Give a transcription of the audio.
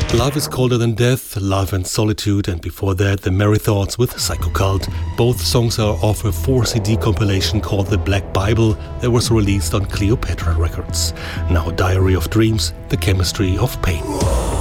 Love is Colder Than Death, Love and Solitude, and before that, The Merry Thoughts with Psycho Cult. Both songs are off a 4-CD compilation called The Black Bible that was released on Cleopatra Records. Now Diary of Dreams, The Chemistry of Pain.